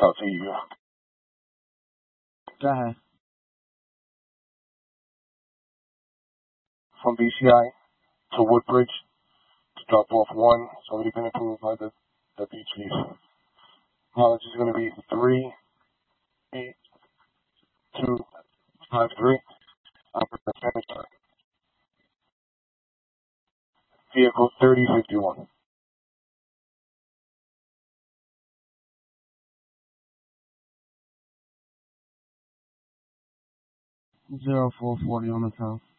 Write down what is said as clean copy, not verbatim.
out to you. Go ahead. From BCI to Woodbridge to drop off one. It's already been approved by the beach chief. Mileage is going to be 38253. Vehicle 3051. 0440 on the south.